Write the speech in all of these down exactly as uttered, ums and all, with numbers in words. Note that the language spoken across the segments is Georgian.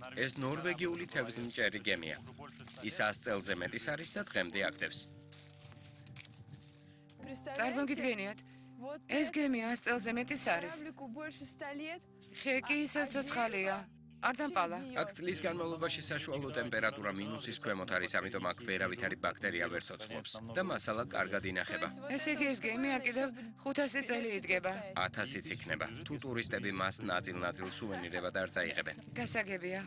ეს ნორვეგიული თევზმჭერი გემია. ის ას წელზე მეტის არის და დღემდე აქტევს. წარმოგიდგენიათ, ეს გემი ას წელზე მეტის არის. ხე კი ისევ ცოცხალია. არ დამპალა. აქ წლის განმავლობაში საშუალო ტემპერატურა მინუსის ქვემოთ არის, ამიტომ აქ ვერავითარი ბაქტერია ვერ ცოცხლობს და მასალა კარგად ინახება. ესე იგი ეს გემი აქ კიდევ ხუთასი წელი იდგება. ათასიც იქნება. თუ ტურისტები მას ნაწილ-ნაწილ სუვენირებად არ წაიღებენ. გასაგებია.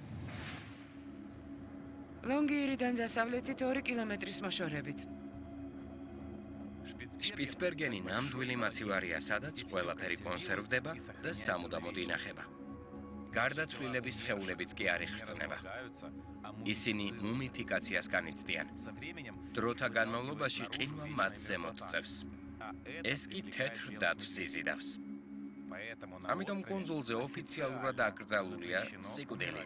ლონგიერიდან დასავლეთით ორი კილომეტრის მოშორებით. შპიცბერგენი ნამდვილი მაცივარია, სადაც ყველაფერი კონსერვდება და სამუდამოდ ინახება. გარდაცვლილების სხეულებიც კი არ იხრწნება. ისინი მუმიფიკაციას განიცდიან. დროთა განმავლობაში ყინვა მათ ზემოთ წევს. ეს კი თეთრ დათვს იზიდავს. ამიტომ კუნძულზე ოფიციალურად აკრძალულია სიკვდილი.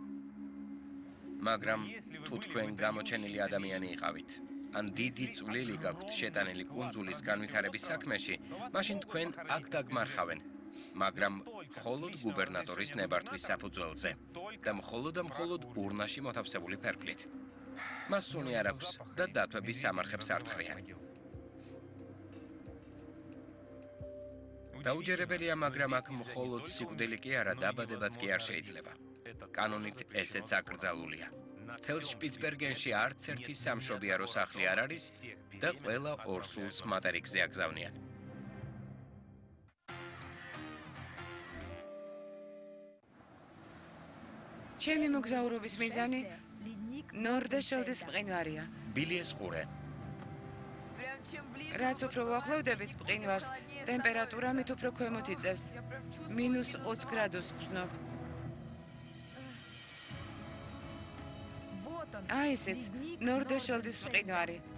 მაგრამ თუ თქვენ გამოჩენილი ადამიანი იყავით, ან დიდი წვლილი გაქვთ შეტანილი კუნძულის განვითარების საქმეში, მაშინ თქვენ აქ დაგმარხავენ. მაგრამ მხოლოდ გუბერნატორის ნებართვის საფუძველზე და მხოლოდ და მხოლოდ ურნაში მოთავსებული ფერფლით. მას სუნი არ აქვს და დათვების სამარხებს არ თხრიან. დაუჯერებელია, მაგრამ აქ მხოლოდ სიკვდილი კი არა, დაბადებაც კი არ შეიძლება. კანონით ესეც აკრძალულია. მთელ შპიცბერგენში არც ერთი სამშობიარო სახლი არ არის და ყველა ორსულს მატერიკზე აგზავნიან. ჩემი მოგზაურობის მიზანი ნორდეშელდის მყინვარია. ბილიეს ყურე. რაც უფრო ვახლოვდებით მყინვარს, ტემპერატურა მით უფრო ქვემოთ იწევს. მინუს ოც გრადუსს გრძნობ. აი ესეც ნორდეშელდის მყინვარი.